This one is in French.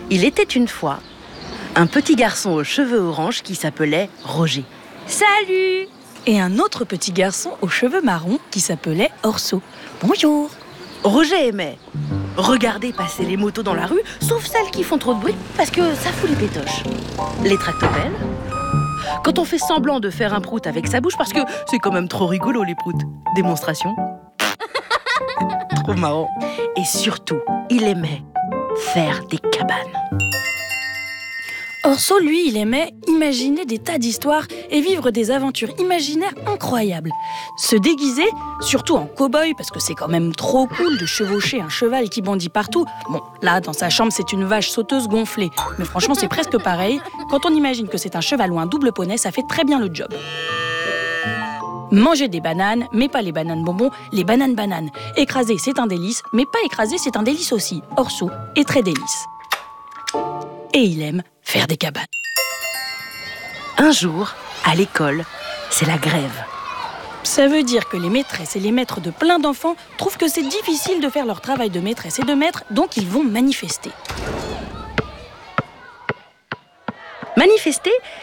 Il était une fois un petit garçon aux cheveux orange qui s'appelait Roger. Salut! Et un autre petit garçon aux cheveux marrons qui s'appelait Orso. Bonjour! Roger aimait regarder passer les motos dans la rue, sauf celles qui font trop de bruit parce que ça fout les pétoches. Les tractopelles, quand on fait semblant de faire un prout avec sa bouche parce que c'est quand même trop rigolo les proutes. Démonstration. Trop marrant. Et surtout, il aimait faire des cabanes. Orso, lui, il aimait imaginer des tas d'histoires et vivre des aventures imaginaires incroyables. Se déguiser, surtout en cow-boy, parce que c'est quand même trop cool de chevaucher un cheval qui bondit partout. Bon, là, dans sa chambre, c'est une vache sauteuse gonflée. Mais franchement, c'est presque pareil. Quand on imagine que c'est un cheval ou un double poney, ça fait très bien le job. Manger des bananes, mais pas les bananes bonbons, les bananes. Écraser, c'est un délice, mais pas écraser, c'est un délice aussi. Orso est très délice. Et il aime faire des cabanes. Un jour, à l'école, c'est la grève. Ça veut dire que les maîtresses et les maîtres de plein d'enfants trouvent que c'est difficile de faire leur travail de maîtresse et de maître, donc ils vont manifester. Manifester,